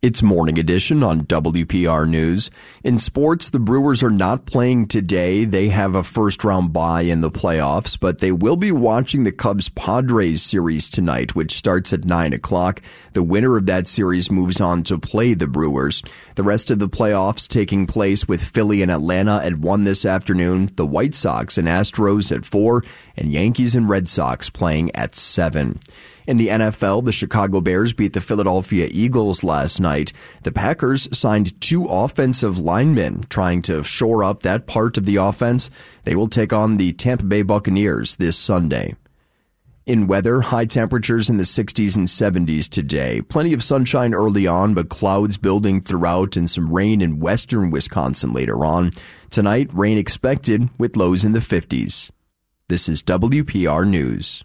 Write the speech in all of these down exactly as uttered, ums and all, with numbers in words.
It's Morning Edition on W P R News. In sports, the Brewers are not playing today. They have a first-round bye in the playoffs, but they will be watching the Cubs-Padres series tonight, which starts at nine o'clock. The winner of that series moves on to play the Brewers. The rest of the playoffs taking place with Philly and Atlanta at one this afternoon, the White Sox and Astros at four, and Yankees and Red Sox playing at seven. In the N F L, the Chicago Bears beat the Philadelphia Eagles last night. The Packers signed two offensive linemen trying to shore up that part of the offense. They will take on the Tampa Bay Buccaneers this Sunday. In weather, high temperatures in the sixties and seventies today. Plenty of sunshine early on, but clouds building throughout and some rain in western Wisconsin later on. Tonight, rain expected with lows in the fifties. This is W P R News.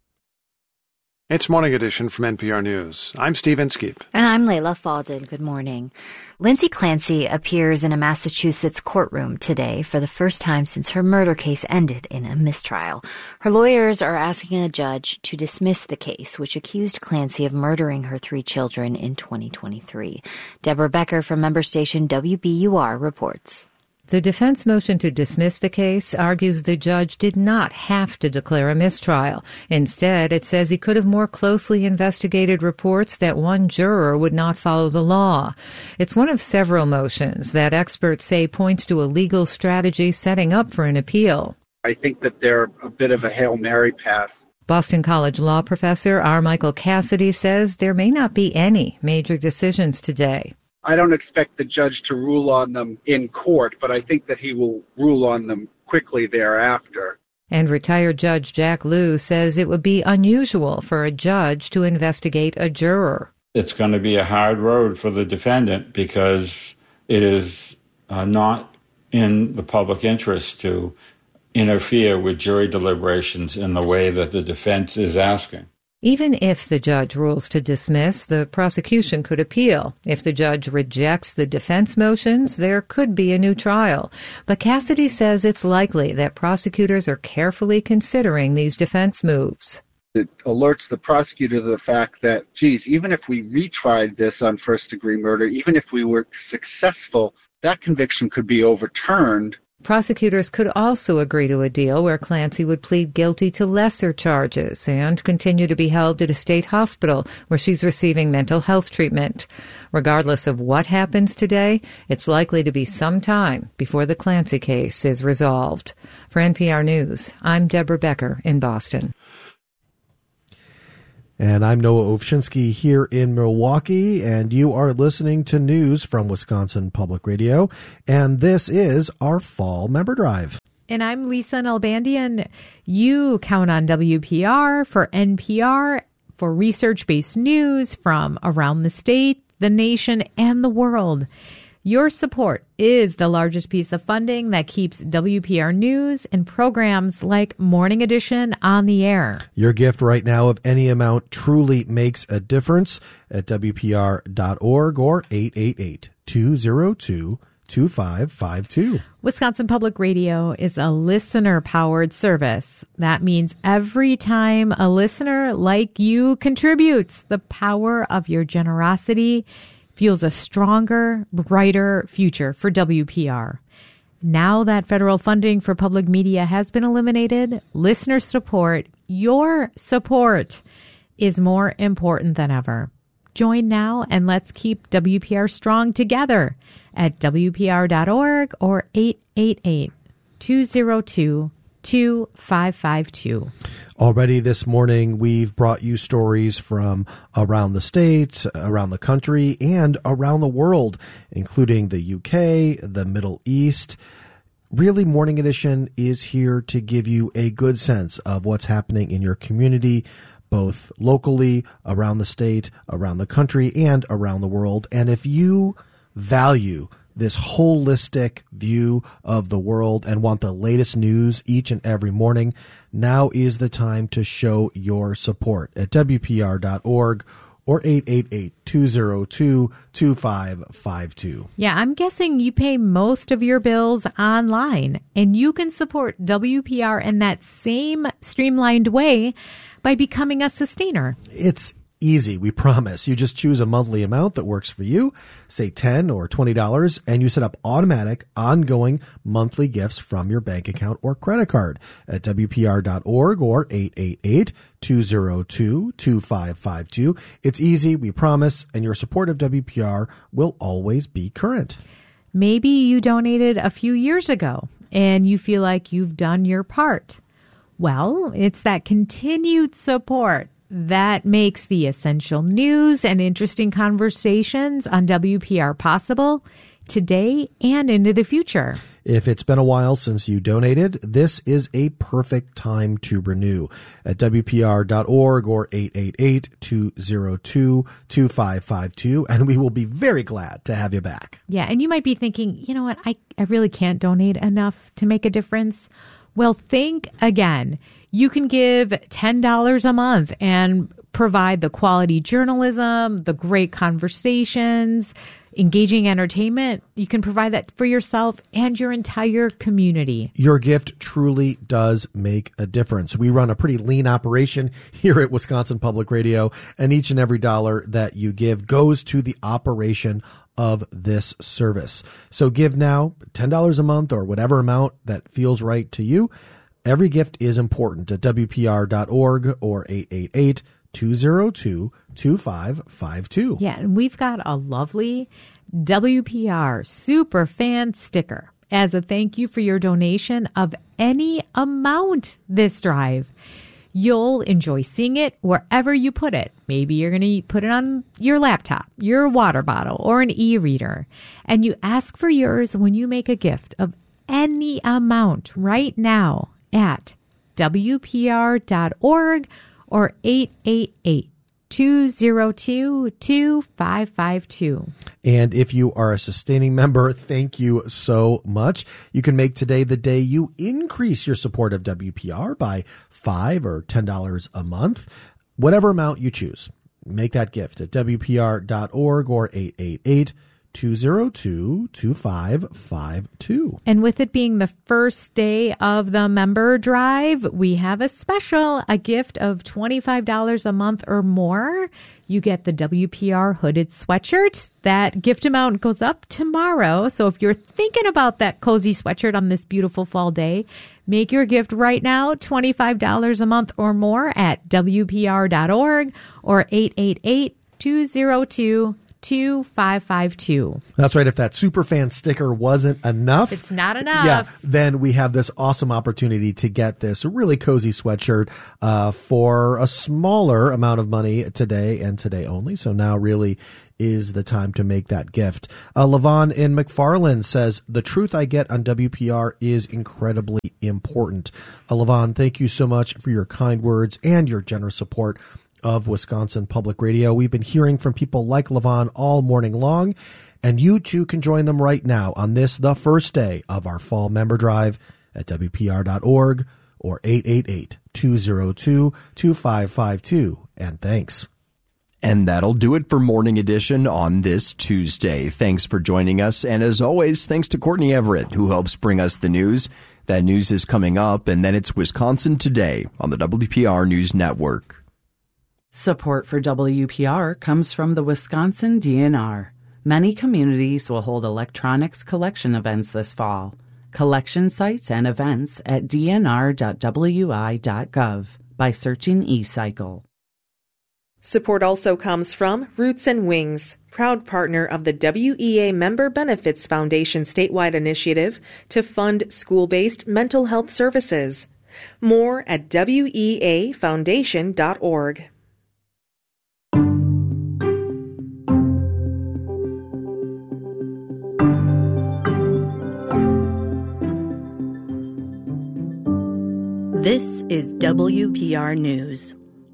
It's Morning Edition from N P R News. I'm Steve Inskeep. And I'm Layla Falden. Good morning. Lindsay Clancy appears in a Massachusetts courtroom today for the first time since her murder case ended in a mistrial. Her lawyers are asking a judge to dismiss the case, which accused Clancy of murdering her three children in twenty twenty-three. Deborah Becker from member station W B U R reports. The defense motion to dismiss the case argues the judge did not have to declare a mistrial. Instead, it says he could have more closely investigated reports that one juror would not follow the law. It's one of several motions that experts say points to a legal strategy setting up for an appeal. I think that they're a bit of a Hail Mary pass. Boston College law professor R. Michael Cassidy says there may not be any major decisions today. I don't expect the judge to rule on them in court, but I think that he will rule on them quickly thereafter. And retired Judge Jack Lew says it would be unusual for a judge to investigate a juror. It's going to be a hard road for the defendant because it is uh, not in the public interest to interfere with jury deliberations in the way that the defense is asking. Even if the judge rules to dismiss, the prosecution could appeal. If the judge rejects the defense motions, there could be a new trial. But Cassidy says it's likely that prosecutors are carefully considering these defense moves. It alerts the prosecutor to the fact that, geez, even if we retried this on first-degree murder, even if we were successful, that conviction could be overturned. Prosecutors could also agree to a deal where Clancy would plead guilty to lesser charges and continue to be held at a state hospital where she's receiving mental health treatment. Regardless of what happens today, it's likely to be some time before the Clancy case is resolved. For N P R News, I'm Deborah Becker in Boston. And I'm Noah Ovchinsky here in Milwaukee, and you are listening to news from Wisconsin Public Radio, and this is our Fall Member Drive. And I'm Lisa Nalbandian. You count on W P R for N P R for research-based news from around the state, the nation, and the world. Your support is the largest piece of funding that keeps W P R News and programs like Morning Edition on the air. Your gift right now of any amount truly makes a difference at W P R dot org or eight eight eight, two zero two, two five five two. Wisconsin Public Radio is a listener-powered service. That means every time a listener like you contributes, the power of your generosity fuels a stronger, brighter future for W P R. Now that federal funding for public media has been eliminated, listener support, your support, is more important than ever. Join now and let's keep W P R strong together at W P R dot org or eight eight eight, two zero two, two five five two. Already this morning, we've brought you stories from around the state, around the country, and around the world, including the U K, the Middle East. Really, Morning Edition is here to give you a good sense of what's happening in your community, both locally, around the state, around the country, and around the world. And if you value this holistic view of the world and want the latest news each and every morning, now is the time to show your support at W P R dot org or eight eight eight, two zero two, two five five two. Yeah, I'm guessing you pay most of your bills online, and you can support W P R in that same streamlined way by becoming a sustainer. It's Easy, we promise. You just choose a monthly amount that works for you, say ten dollars or twenty dollars, and you set up automatic, ongoing monthly gifts from your bank account or credit card at W P R dot org or eight eight eight, two zero two, two five five two. It's easy, we promise, and your support of W P R will always be current. Maybe you donated a few years ago and you feel like you've done your part. Well, it's that continued support that makes the essential news and interesting conversations on W P R possible today and into the future. If it's been a while since you donated, this is a perfect time to renew at W P R dot org or eight eight eight, two zero two, two five five two, and we will be very glad to have you back. Yeah, and you might be thinking, you know what, I, I really can't donate enough to make a difference. Well, think again. You can give ten dollars a month and provide the quality journalism, the great conversations, engaging entertainment. You can provide that for yourself and your entire community. Your gift truly does make a difference. We run a pretty lean operation here at Wisconsin Public Radio, and each and every dollar that you give goes to the operation of this service. So give now, ten dollars a month or whatever amount that feels right to you. Every gift is important at W P R dot org or eight eight eight, two zero two, two five five two. Yeah, and we've got a lovely W P R super fan sticker as a thank you for your donation of any amount this drive. You'll enjoy seeing it wherever you put it. Maybe you're going to put it on your laptop, your water bottle, or an e-reader. And you ask for yours when you make a gift of any amount right now at W P R dot org or eight eight eight, two zero two, two five five two. And if you are a sustaining member, thank you so much. You can make today the day you increase your support of W P R by five dollars or ten dollars a month, whatever amount you choose. Make that gift at W P R dot org or eight eight eight, two zero two, two five five two. And with it being the first day of the member drive, we have a special, a gift of twenty-five dollars a month or more. You get the W P R hooded sweatshirt. That gift amount goes up tomorrow. So if you're thinking about that cozy sweatshirt on this beautiful fall day, make your gift right now, twenty-five dollars a month or more at W P R dot org or eight eight eight, two zero two, two five five two. That's right. If that superfan sticker wasn't enough, it's not enough. Yeah, then we have this awesome opportunity to get this really cozy sweatshirt uh, for a smaller amount of money today and today only. So now really is the time to make that gift. Uh, Levon in McFarland says, the truth I get on W P R is incredibly important. Uh, Levon, thank you so much for your kind words and your generous support of Wisconsin Public Radio. We've been hearing from people like Levon all morning long, and you too can join them right now on this, the first day of our fall member drive at W P R dot org or eight eight eight, two zero two, two five five two. And thanks. And that'll do it for Morning Edition on this Tuesday. Thanks for joining us. And as always, thanks to Courtney Everett, who helps bring us the news. That news is coming up, and then it's Wisconsin Today on the W P R News Network. Support for W P R comes from the Wisconsin D N R. Many communities will hold electronics collection events this fall. Collection sites and events at d n r dot w i dot gov by searching eCycle. Support also comes from Roots and Wings, proud partner of the W E A Member Benefits Foundation statewide initiative to fund school-based mental health services. More at w e a foundation dot org. This is W P R News.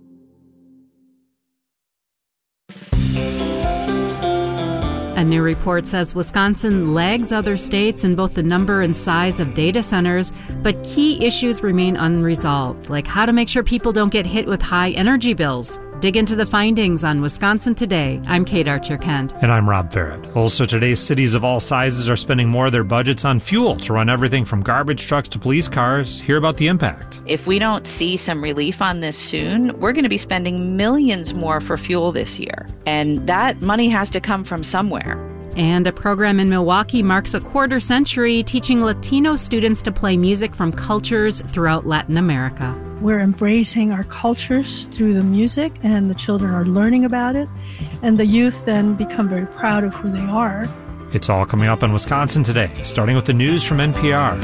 A new report says Wisconsin lags other states in both the number and size of data centers, but key issues remain unresolved, like how to make sure people don't get hit with high energy bills. Dig into the findings on Wisconsin Today. I'm Kate Archer-Kent. And I'm Rob Farrett. Also today, cities of all sizes are spending more of their budgets on fuel to run everything from garbage trucks to police cars. Hear about the impact. If we don't see some relief on this soon, we're going to be spending millions more for fuel this year. And that money has to come from somewhere. And a program in Milwaukee marks a quarter century teaching Latino students to play music from cultures throughout Latin America. We're embracing our cultures through the music, and the children are learning about it, and the youth then become very proud of who they are. It's all coming up in Wisconsin Today, starting with the news from N P R.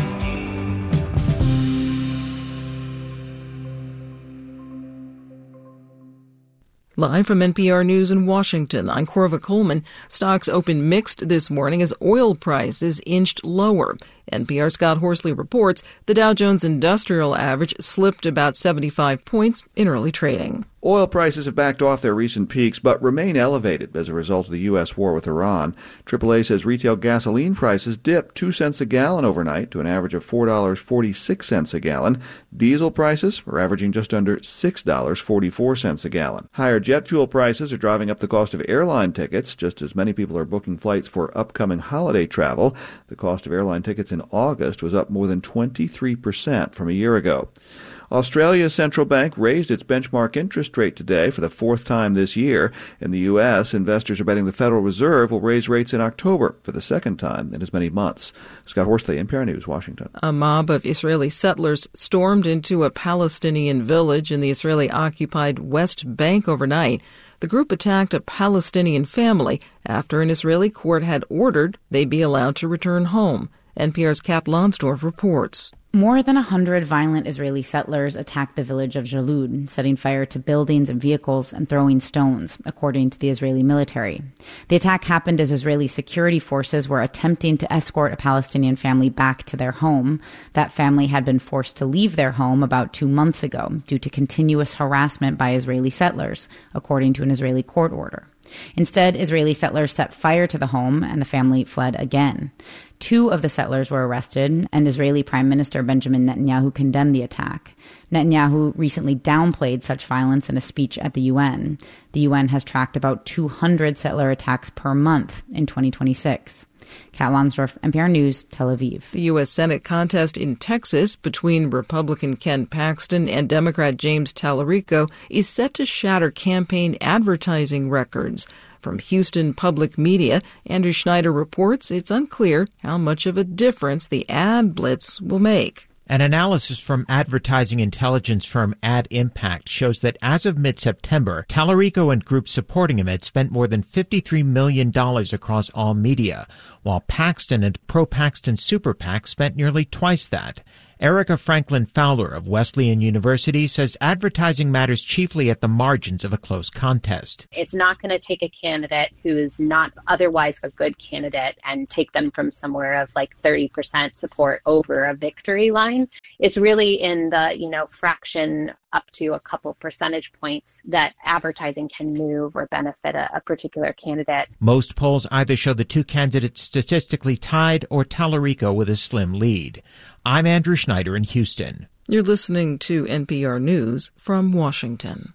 Live from N P R News in Washington, I'm Corva Coleman. Stocks opened mixed this morning as oil prices inched lower. N P R's Scott Horsley reports the Dow Jones Industrial Average slipped about seventy-five points in early trading. Oil prices have backed off their recent peaks, but remain elevated as a result of the U S war with Iran. triple A says retail gasoline prices dipped two cents a gallon overnight to an average of four dollars and forty-six cents a gallon. Diesel prices are averaging just under six dollars and forty-four cents a gallon. Higher jet fuel prices are driving up the cost of airline tickets, just as many people are booking flights for upcoming holiday travel. The cost of airline tickets in August was up more than twenty-three percent from a year ago. Australia's central bank raised its benchmark interest rate today for the fourth time this year. In the U S, investors are betting the Federal Reserve will raise rates in October for the second time in as many months. Scott Horsley, N P R News, Washington. A mob of Israeli settlers stormed into a Palestinian village in the Israeli-occupied West Bank overnight. The group attacked a Palestinian family after an Israeli court had ordered they be allowed to return home. N P R's Kat Lonsdorf reports. More than a hundred violent Israeli settlers attacked the village of Jalud, setting fire to buildings and vehicles and throwing stones, according to the Israeli military. The attack happened as Israeli security forces were attempting to escort a Palestinian family back to their home. That family had been forced to leave their home about two months ago due to continuous harassment by Israeli settlers, according to an Israeli court order. Instead, Israeli settlers set fire to the home and the family fled again. Two of the settlers were arrested, and Israeli Prime Minister Benjamin Netanyahu condemned the attack. Netanyahu recently downplayed such violence in a speech at the U N. The U N has tracked about two hundred settler attacks per month in twenty twenty-six. Kat Lonsdorf, N P R News, Tel Aviv. The U S Senate contest in Texas between Republican Ken Paxton and Democrat James Tallarico is set to shatter campaign advertising records. From Houston Public Media, Andrew Schneider reports it's unclear how much of a difference the ad blitz will make. An analysis from advertising intelligence firm Ad Impact shows that as of mid-September, Tallarico and groups supporting him had spent more than fifty-three million dollars across all media, while Paxton and pro-Paxton Super PAC spent nearly twice that. Erica Franklin Fowler of Wesleyan University says advertising matters chiefly at the margins of a close contest. It's not going to take a candidate who is not otherwise a good candidate and take them from somewhere of like thirty percent support over a victory line. It's really in the, you know, fraction up to a couple percentage points that advertising can move or benefit a, a particular candidate. Most polls either show the two candidates statistically tied or Tallarico with a slim lead. I'm Andrew Schneider in Houston. You're listening to N P R News from Washington.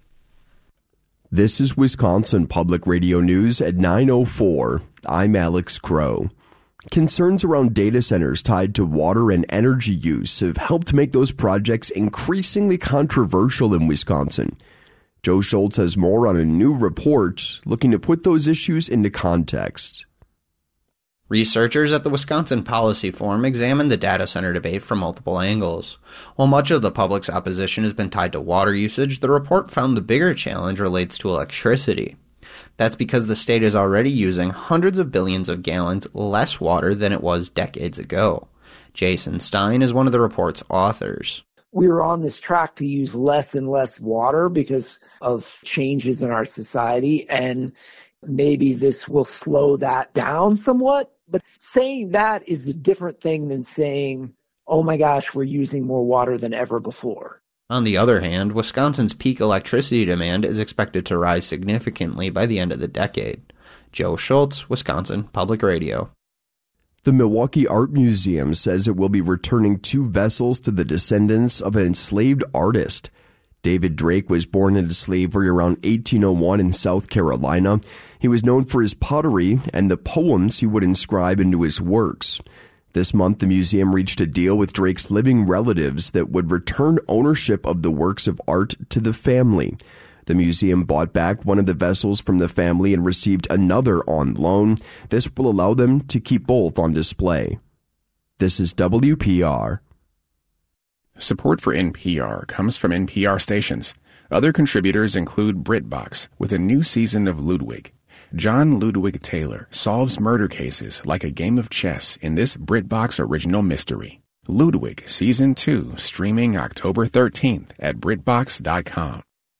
This is Wisconsin Public Radio News at nine oh four. I'm Alex Crow. Concerns around data centers tied to water and energy use have helped make those projects increasingly controversial in Wisconsin. Joe Schultz has more on a new report looking to put those issues into context. Researchers at the Wisconsin Policy Forum examined the data center debate from multiple angles. While much of the public's opposition has been tied to water usage, the report found the bigger challenge relates to electricity. That's because the state is already using hundreds of billions of gallons less water than it was decades ago. Jason Stein is one of the report's authors. We were on this track to use less and less water because of changes in our society, and maybe this will slow that down somewhat. But saying that is a different thing than saying, oh my gosh, we're using more water than ever before. On the other hand, Wisconsin's peak electricity demand is expected to rise significantly by the end of the decade. Joe Schultz, Wisconsin Public Radio. The Milwaukee Art Museum says it will be returning two vessels to the descendants of an enslaved artist. David Drake was born into slavery around eighteen oh one in South Carolina. He was known for his pottery and the poems he would inscribe into his works. This month, the museum reached a deal with Drake's living relatives that would return ownership of the works of art to the family. The museum bought back one of the vessels from the family and received another on loan. This will allow them to keep both on display. This is W P R. Support for N P R comes from N P R stations. Other contributors include BritBox with a new season of Ludwig. John Ludwig Taylor solves murder cases like a game of chess in this BritBox original mystery. Ludwig Season two streaming October thirteenth at Britbox dot com.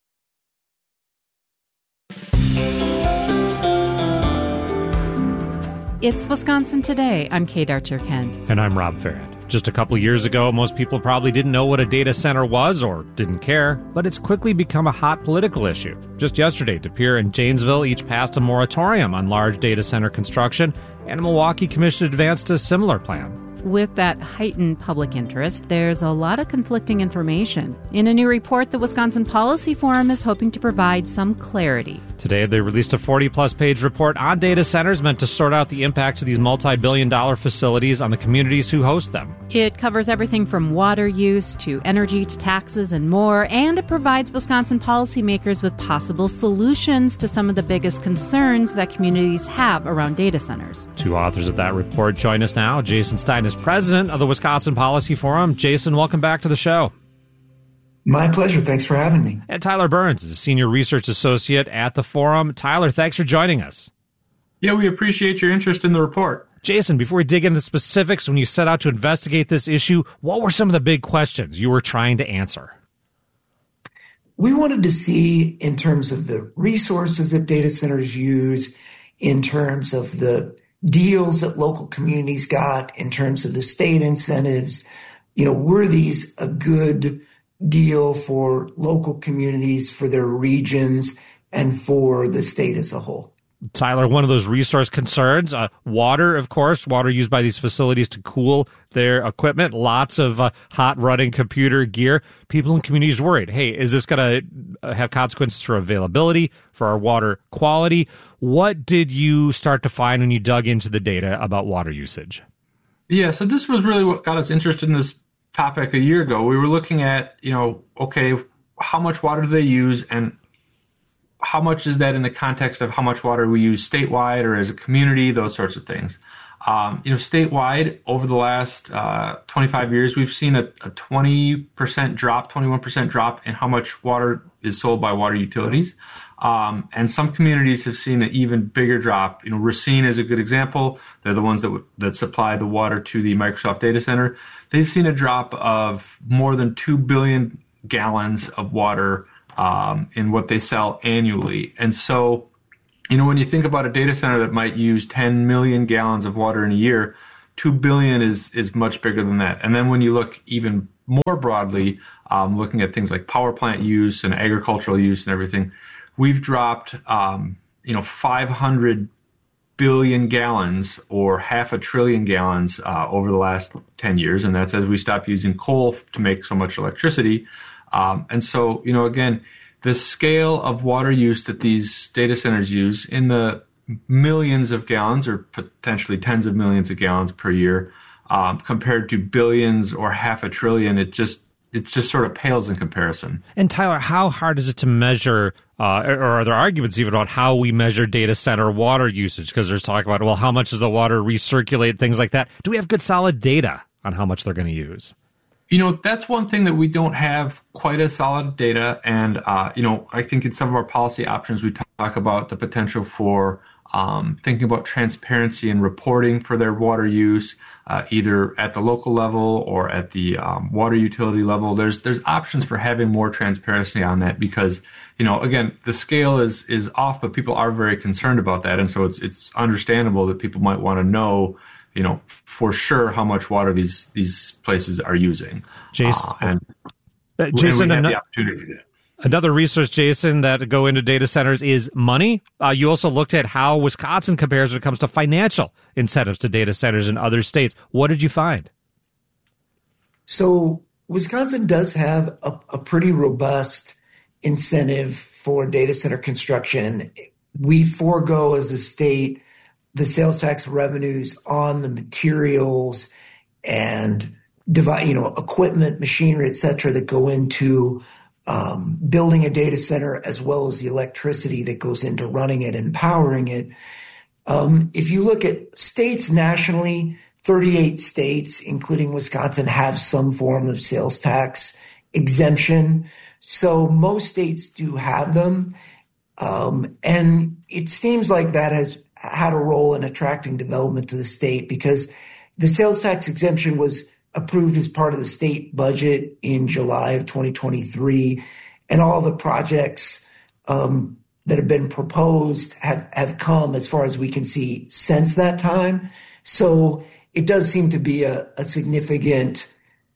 It's Wisconsin Today. I'm Kate Archer-Kent. And I'm Rob Farrett. Just a couple years ago, most people probably didn't know what a data center was or didn't care, but it's quickly become a hot political issue. Just yesterday, De Pere and Janesville each passed a moratorium on large data center construction, and a Milwaukee commission advanced a similar plan. With that heightened public interest, there's a lot of conflicting information. In a new report, the Wisconsin Policy Forum is hoping to provide some clarity. Today, they released a forty-plus page report on data centers meant to sort out the impacts of these multi-billion dollar facilities on the communities who host them. It covers everything from water use to energy to taxes and more, and it provides Wisconsin policymakers with possible solutions to some of the biggest concerns that communities have around data centers. Two authors of that report join us now. Jason Stein is president of the Wisconsin Policy Forum. Jason, welcome back to the show. My pleasure. Thanks for having me. And Tyler Burns is a senior research associate at the Forum. Tyler, thanks for joining us. Yeah, we appreciate your interest in the report. Jason, before we dig into the specifics, when you set out to investigate this issue, what were some of the big questions you were trying to answer? We wanted to see, in terms of the resources that data centers use, in terms of the deals that local communities got, in terms of the state incentives, you know, were these a good deal for local communities, for their regions, and for the state as a whole? Tyler, one of those resource concerns, uh, water, of course, water used by these facilities to cool their equipment, lots of uh, hot running computer gear. People in communities worried, hey, is this going to have consequences for availability, for our water quality? What did you start to find when you dug into the data about water usage? Yeah, so this was really what got us interested in this topic a year ago. We were looking at, you know, okay, how much water do they use, and how much is that in the context of how much water we use statewide or as a community, those sorts of things. Um, you know, statewide, over the last uh, twenty-five years, we've seen a, a twenty percent drop, twenty-one percent drop in how much water is sold by water utilities. Um, and some communities have seen an even bigger drop. You know, Racine is a good example. They're the ones that w- that supply the water to the Microsoft data center. They've seen a drop of more than two billion gallons of water um, in what they sell annually. And so, you know, when you think about a data center that might use ten million gallons of water in a year, two billion is is much bigger than that. And then when you look even more broadly, um, looking at things like power plant use and agricultural use and everything, we've dropped, um, you know, five hundred billion gallons or half a trillion gallons uh, over the last ten years. And that's as we stop using coal to make so much electricity. Um, and so, you know, again, the scale of water use that these data centers use in the millions of gallons or potentially tens of millions of gallons per year um, compared to billions or half a trillion, it just it just sort of pales in comparison. And Tyler, how hard is it to measure, uh, or are there arguments even about how we measure data center water usage? Because there's talk about, well, how much does the water recirculate, things like that. Do we have good solid data on how much they're going to use? You know, that's one thing that we don't have quite as solid data. And, uh, you know, I think in some of our policy options, we talk about the potential for um, thinking about transparency and reporting for their water use, uh, either at the local level or at the um, water utility level. There's there's options for having more transparency on that because, you know, again, the scale is is off, but people are very concerned about that. And so it's it's understandable that people might want to know, you know, for sure how much water these these places are using. Jason, uh, and, uh, Jason, and we have an- the opportunity to. Another resource, Jason, that go into data centers is money. Uh, you also looked at how Wisconsin compares when it comes to financial incentives to data centers in other states. What did you find? So Wisconsin does have a, a pretty robust incentive for data center construction. We forego as a state the sales tax revenues on the materials and device, you know, equipment, machinery, et cetera, that go into um, building a data center, as well as the electricity that goes into running it and powering it. Um, if you look at states nationally, thirty-eight states, including Wisconsin, have some form of sales tax exemption. So most states do have them. Um, and it seems like that has had a role in attracting development to the state, because the sales tax exemption was approved as part of the state budget in July of twenty twenty-three. And all the projects um, that have been proposed have, have come, as far as we can see, since that time. So it does seem to be a, a significant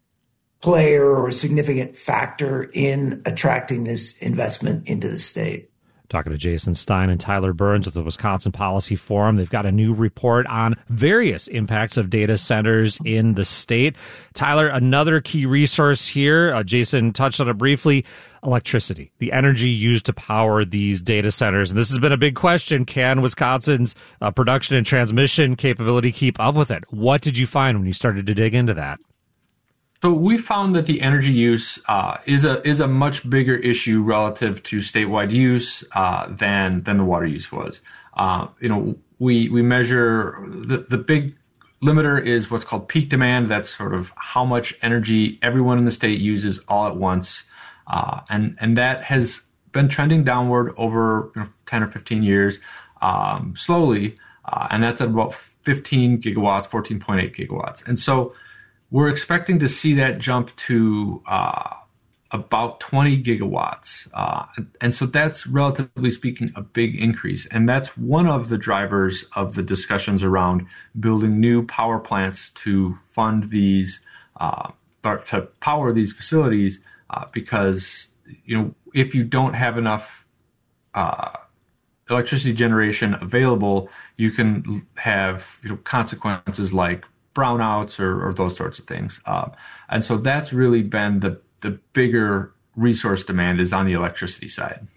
player or a significant factor in attracting this investment into the state. Talking to Jason Stein and Tyler Burns with the Wisconsin Policy Forum. They've got a new report on various impacts of data centers in the state. Tyler, another key resource here, uh, Jason touched on it briefly, electricity, the energy used to power these data centers. And this has been a big question. Can Wisconsin's uh, production and transmission capability keep up with it? What did you find when you started to dig into that? So we found that the energy use uh, is a is a much bigger issue relative to statewide use uh, than than the water use was. Uh, you know, we we measure the the big limiter is what's called peak demand. That's sort of how much energy everyone in the state uses all at once, uh, and and that has been trending downward over you know, ten or fifteen years, um, slowly, uh, and that's at about fifteen gigawatts, fourteen point eight gigawatts, and so we're expecting to see that jump to uh, about twenty gigawatts. Uh, and, and so that's, relatively speaking, a big increase. And that's one of the drivers of the discussions around building new power plants to fund these, uh, or to power these facilities, uh, because, you know, if you don't have enough uh, electricity generation available, you can have, you know, consequences like brownouts or, or those sorts of things. Uh, and so that's really been the, the bigger resource demand is on the electricity side.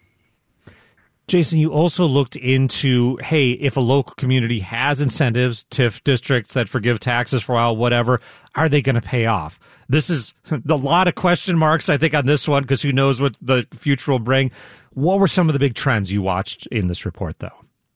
Jason, you also looked into, hey, if a local community has incentives, T I F districts that forgive taxes for a while, whatever, are they going to pay off? This is a lot of question marks, I think, on this one, because who knows what the future will bring. What were some of the big trends you watched in this report, though?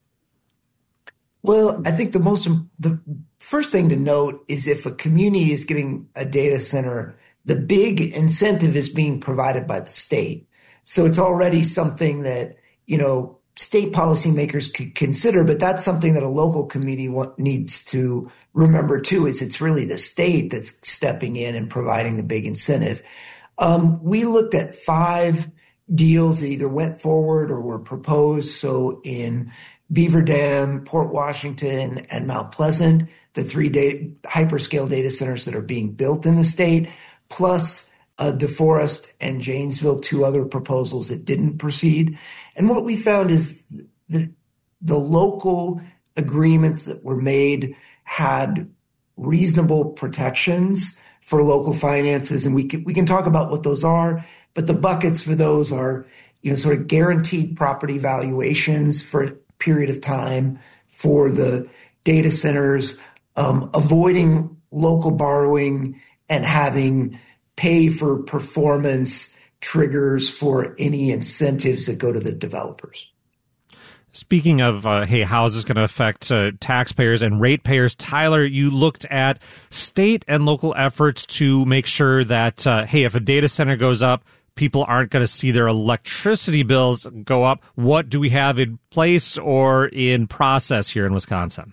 Well, I think the most the first thing to note is if a community is getting a data center, the big incentive is being provided by the state. So it's already something that, you know, state policymakers could consider, but that's something that a local community needs to remember too, is it's really the state that's stepping in and providing the big incentive. Um, we looked at five deals that either went forward or were proposed. So in Beaver Dam, Port Washington, and Mount Pleasant, the three data, hyperscale data centers that are being built in the state, plus uh, DeForest and Janesville, two other proposals that didn't proceed. And what we found is that the local agreements that were made had reasonable protections for local finances, and we can, we can talk about what those are, but the buckets for those are, you know, sort of guaranteed property valuations for period of time for the data centers, um, avoiding local borrowing, and having pay for performance triggers for any incentives that go to the developers. Speaking of, uh, hey, how is this going to affect uh, taxpayers and ratepayers? Tyler, you looked at state and local efforts to make sure that, uh, hey, if a data center goes up, people aren't going to see their electricity bills go up. What do we have in place or in process here in Wisconsin?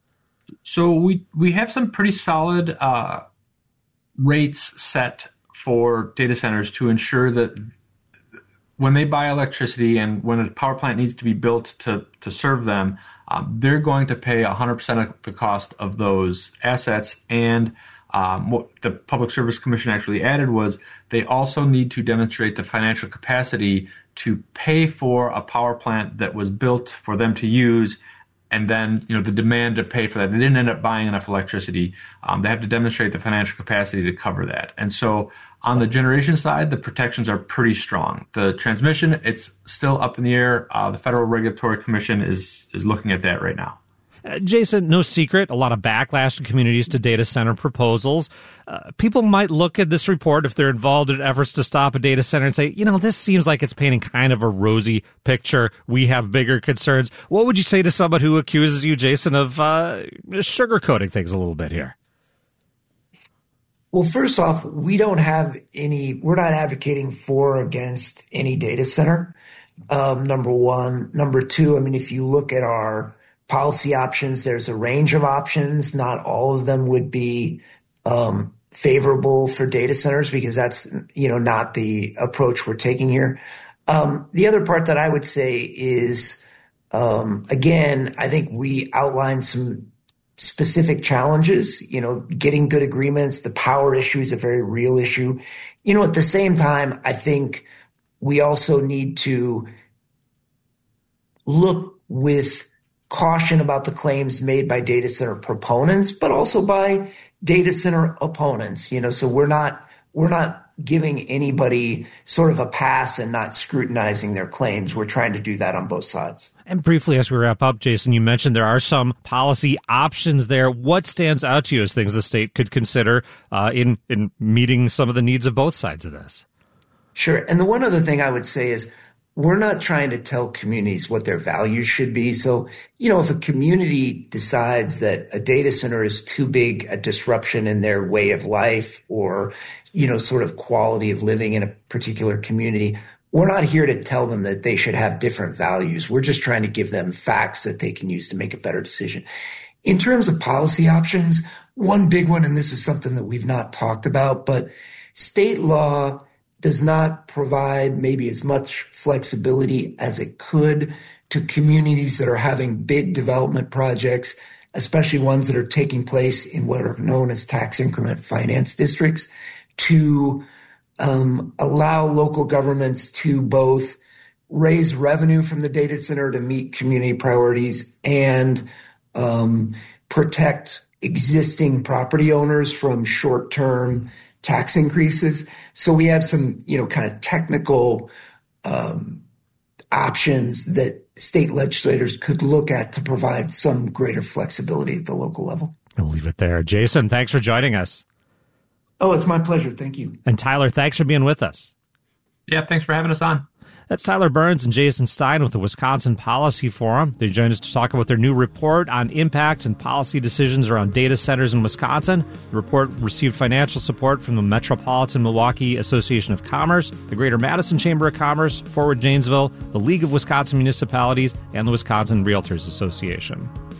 So we we have some pretty solid uh, rates set for data centers to ensure that when they buy electricity and when a power plant needs to be built to, to serve them, um, they're going to pay one hundred percent of the cost of those assets. And Um, what the Public Service Commission actually added was they also need to demonstrate the financial capacity to pay for a power plant that was built for them to use and then, you know, the demand to pay for that. They didn't end up buying enough electricity. Um, they have to demonstrate the financial capacity to cover that. And so on the generation side, the protections are pretty strong. The transmission, it's still up in the air. Uh, the Federal Regulatory Commission is is looking at that right now. Uh, Jason, no secret, a lot of backlash in communities to data center proposals. Uh, people might look at this report if they're involved in efforts to stop a data center and say, you know, this seems like it's painting kind of a rosy picture. We have bigger concerns. What would you say to someone who accuses you, Jason, of uh, sugarcoating things a little bit here? Well, first off, we don't have any, we're not advocating for or against any data center, um, number one. Number two, I mean, if you look at our policy options, there's a range of options. Not all of them would be um, favorable for data centers because that's, you know, not the approach we're taking here. Um, the other part that I would say is, um, again, I think we outlined some specific challenges, you know, getting good agreements. The power issue is a very real issue. You know, at the same time, I think we also need to look with caution about the claims made by data center proponents, but also by data center opponents. You know, so we're not we're not giving anybody sort of a pass and not scrutinizing their claims. We're trying to do that on both sides. And briefly, as we wrap up, Jason, you mentioned there are some policy options there. What stands out to you as things the state could consider uh, in in meeting some of the needs of both sides of this? Sure. And the one other thing I would say is, we're not trying to tell communities what their values should be. So, you know, if a community decides that a data center is too big a disruption in their way of life or, you know, sort of quality of living in a particular community, we're not here to tell them that they should have different values. We're just trying to give them facts that they can use to make a better decision. In terms of policy options, one big one, and this is something that we've not talked about, but state law does not provide maybe as much flexibility as it could to communities that are having big development projects, especially ones that are taking place in what are known as tax increment finance districts, to um, allow local governments to both raise revenue from the data center to meet community priorities and um, protect existing property owners from short-term tax increases. So we have some, you know, kind of technical um, options that state legislators could look at to provide some greater flexibility at the local level. I'll leave it there. Jason, thanks for joining us. Oh, it's my pleasure. Thank you. And Tyler, thanks for being with us. Yeah, thanks for having us on. That's Tyler Burns and Jason Stein with the Wisconsin Policy Forum. They joined us to talk about their new report on impacts and policy decisions around data centers in Wisconsin. The report received financial support from the Metropolitan Milwaukee Association of Commerce, the Greater Madison Chamber of Commerce, Forward Janesville, the League of Wisconsin Municipalities, and the Wisconsin Realtors Association.